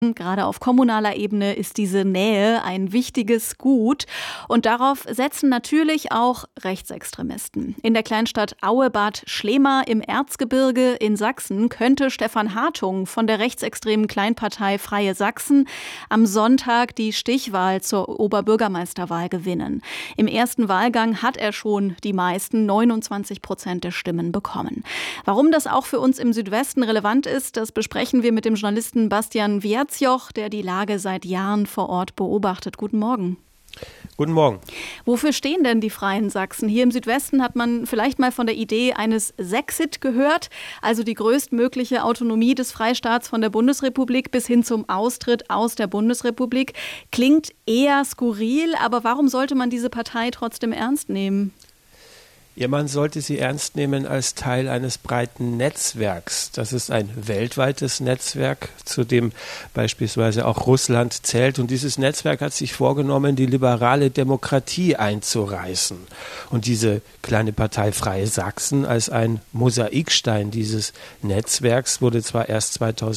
Gerade auf kommunaler Ebene ist diese Nähe ein wichtiges Gut. Und darauf setzen natürlich auch Rechtsextremisten. In der Kleinstadt Aue-Bad Schlema im Erzgebirge in Sachsen könnte Stefan Hartung von der rechtsextremen Kleinpartei Freie Sachsen am Sonntag die Stichwahl zur Oberbürgermeisterwahl gewinnen. Im ersten Wahlgang hat er schon die meisten, 29% der Stimmen bekommen. Warum das auch für uns im Südwesten relevant ist, das besprechen wir mit dem Journalisten Bastian Wierzjoch, der die Lage seit Jahren vor Ort beobachtet. Guten Morgen. Guten Morgen. Wofür stehen denn die Freien Sachsen? Hier im Südwesten hat man vielleicht mal von der Idee eines Sächsit gehört, also die größtmögliche Autonomie des Freistaats von der Bundesrepublik bis hin zum Austritt aus der Bundesrepublik. Klingt eher skurril, aber warum sollte man diese Partei trotzdem ernst nehmen? Ja, man sollte sie ernst nehmen als Teil eines breiten Netzwerks. Das ist ein weltweites Netzwerk, zu dem beispielsweise auch Russland zählt. Und dieses Netzwerk hat sich vorgenommen, die liberale Demokratie einzureißen. Und diese kleine Partei Freie Sachsen als ein Mosaikstein dieses Netzwerks wurde zwar erst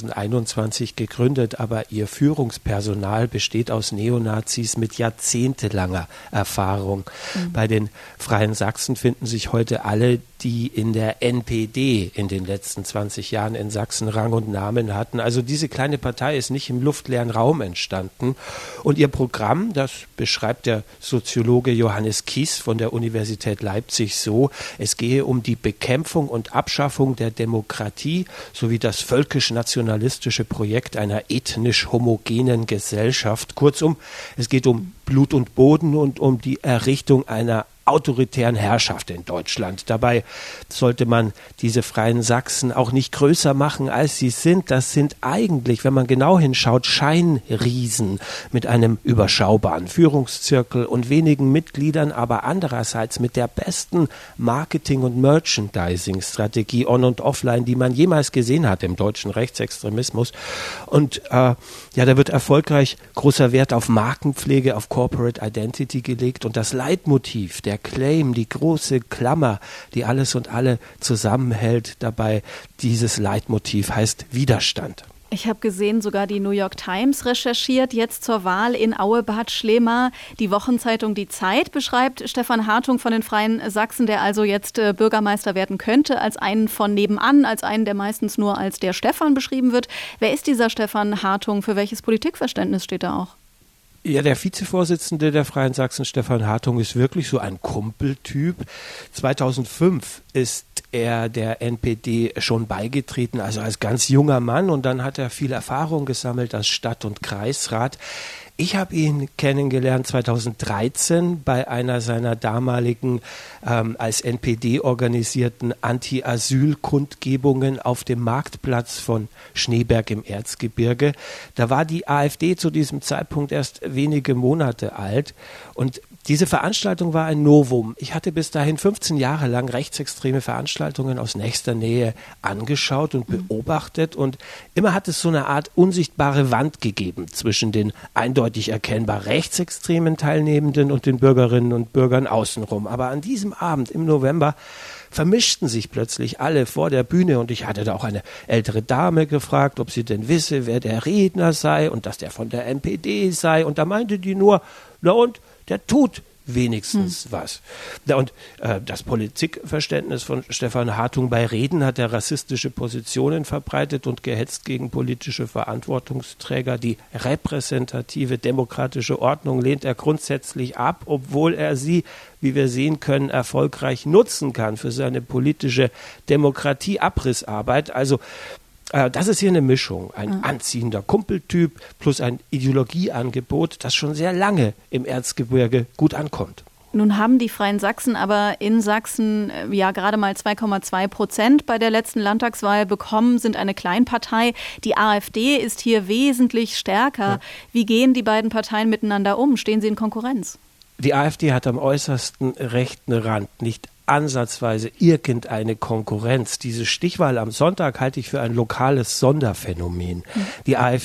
2021 gegründet, aber ihr Führungspersonal besteht aus Neonazis mit jahrzehntelanger Erfahrung. Bei den Freien Sachsen finden sich heute alle, die in der NPD in den letzten 20 Jahren in Sachsen Rang und Namen hatten. Also diese kleine Partei ist nicht im luftleeren Raum entstanden. Und ihr Programm, das beschreibt der Soziologe Johannes Kies von der Universität Leipzig so: Es gehe um die Bekämpfung und Abschaffung der Demokratie sowie das völkisch-nationalistische Projekt einer ethnisch homogenen Gesellschaft. Kurzum, es geht um Blut und Boden und um die Errichtung einer autoritären Herrschaft in Deutschland. Dabei sollte man diese Freien Sachsen auch nicht größer machen, als sie sind. Das sind eigentlich, wenn man genau hinschaut, Scheinriesen mit einem überschaubaren Führungszirkel und wenigen Mitgliedern, aber andererseits mit der besten Marketing- und Merchandising-Strategie on- und offline, die man jemals gesehen hat im deutschen Rechtsextremismus. Und da wird erfolgreich großer Wert auf Markenpflege, auf Corporate Identity gelegt, und das Leitmotiv, der Claim, die große Klammer, die alles und alle zusammenhält, dabei dieses Leitmotiv heißt Widerstand. Ich habe gesehen, sogar die New York Times recherchiert jetzt zur Wahl in Aue-Bad Schlema. Die Wochenzeitung Die Zeit beschreibt Stefan Hartung von den Freien Sachsen, der also jetzt Bürgermeister werden könnte, als einen von nebenan, als einen, der meistens nur als der Stefan beschrieben wird. Wer ist dieser Stefan Hartung? Für welches Politikverständnis steht er auch? Ja, der Vizevorsitzende der Freien Sachsen, Stefan Hartung, ist wirklich so ein Kumpeltyp. 2005 ist er der NPD schon beigetreten, also als ganz junger Mann, und dann hat er viel Erfahrung gesammelt als Stadt- und Kreisrat. Ich habe ihn kennengelernt 2013 bei einer seiner damaligen als NPD organisierten Anti-Asyl-Kundgebungen auf dem Marktplatz von Schneeberg im Erzgebirge. Da war die AfD zu diesem Zeitpunkt erst wenige Monate alt, und diese Veranstaltung war ein Novum. Ich hatte bis dahin 15 Jahre lang rechtsextreme Veranstaltungen aus nächster Nähe angeschaut und beobachtet, und immer hat es so eine Art unsichtbare Wand gegeben zwischen den eindeutig erkennbar rechtsextremen Teilnehmenden und den Bürgerinnen und Bürgern außenrum. Aber an diesem Abend im November vermischten sich plötzlich alle vor der Bühne, und ich hatte da auch eine ältere Dame gefragt, ob sie denn wisse, wer der Redner sei und dass der von der NPD sei, und da meinte die nur, na und, der tut wenigstens was. Und das Politikverständnis von Stefan Hartung: bei Reden hat er rassistische Positionen verbreitet und gehetzt gegen politische Verantwortungsträger. Die repräsentative demokratische Ordnung lehnt er grundsätzlich ab, obwohl er sie, wie wir sehen können, erfolgreich nutzen kann für seine politische Demokratieabrissarbeit. Also das ist hier eine Mischung, ein anziehender Kumpeltyp plus ein Ideologieangebot, das schon sehr lange im Erzgebirge gut ankommt. Nun haben die Freien Sachsen aber in Sachsen ja gerade mal 2,2% bei der letzten Landtagswahl bekommen, sind eine Kleinpartei. Die AfD ist hier wesentlich stärker. Ja. Wie gehen die beiden Parteien miteinander um? Stehen sie in Konkurrenz? Die AfD hat am äußersten rechten Rand nicht ansatzweise irgendeine Konkurrenz. Diese Stichwahl am Sonntag halte ich für ein lokales Sonderphänomen. Die AfD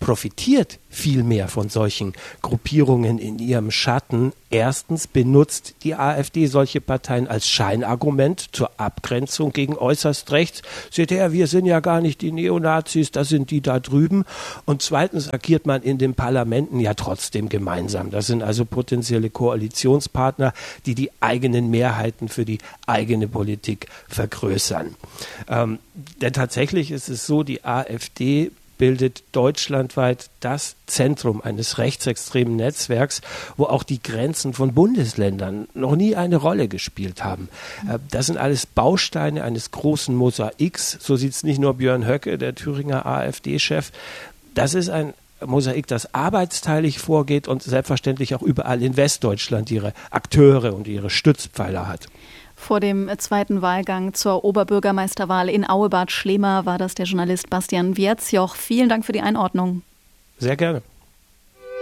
profitiert viel mehr von solchen Gruppierungen in ihrem Schatten. Erstens benutzt die AfD solche Parteien als Scheinargument zur Abgrenzung gegen äußerst rechts. Seht ihr, wir sind ja gar nicht die Neonazis, das sind die da drüben. Und zweitens agiert man in den Parlamenten ja trotzdem gemeinsam. Das sind also potenzielle Koalitionspartner, die die eigenen Mehrheiten für die eigene Politik vergrößern. Denn tatsächlich ist es so, die AfD bildet deutschlandweit das Zentrum eines rechtsextremen Netzwerks, wo auch die Grenzen von Bundesländern noch nie eine Rolle gespielt haben. Das sind alles Bausteine eines großen Mosaiks. So sieht es nicht nur Björn Höcke, der Thüringer AfD-Chef. Das ist ein Mosaik, das arbeitsteilig vorgeht und selbstverständlich auch überall in Westdeutschland ihre Akteure und ihre Stützpfeiler hat. Vor dem zweiten Wahlgang zur Oberbürgermeisterwahl in Auebad Schlema war das der Journalist Bastian Wierzjoch. Vielen Dank für die Einordnung. Sehr gerne.